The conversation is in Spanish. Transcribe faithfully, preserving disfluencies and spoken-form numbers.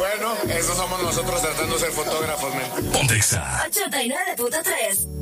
Bueno, eso somos nosotros tratando de ser fotógrafos, men. Pontexa. ochenta y nueve punto tres